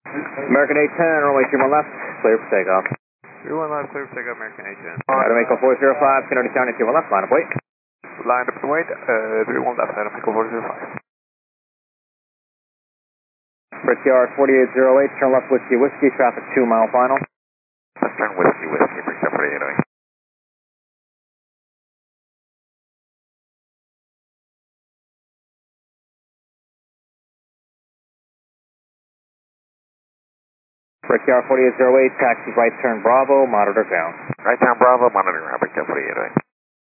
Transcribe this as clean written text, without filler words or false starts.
American 810, runway 31 left, clear for takeoff. 31 left, clear for takeoff, American 810. Adam Echo 405, Kennedy County 31 left, line up wait. Line up and wait, 31 left, Adam Echo 405. Brickyard 4808, turn left Whiskey Whiskey, traffic 2 mile final. Let's turn Whiskey Whiskey, Brickyard 4808. Brickyard 4808, taxi right turn Bravo, monitor ground. Right turn Bravo, monitor ground, Brickyard 4808.